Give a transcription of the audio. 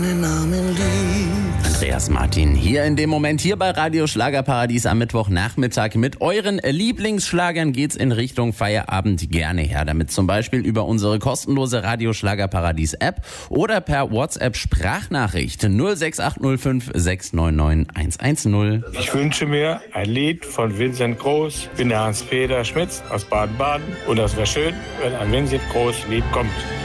Andreas Martin hier in dem Moment hier bei Radio Schlagerparadies am Mittwochnachmittag. Mit euren Lieblingsschlagern geht's in Richtung Feierabend gerne her damit. Zum Beispiel über unsere kostenlose Radio Schlagerparadies App oder per WhatsApp Sprachnachricht 06805 699 110. Ich wünsche mir ein Lied von Vincent Groß. Ich bin der Hans-Peter Schmitz aus Baden-Baden und das wäre schön, wenn ein Vincent Groß Lied kommt.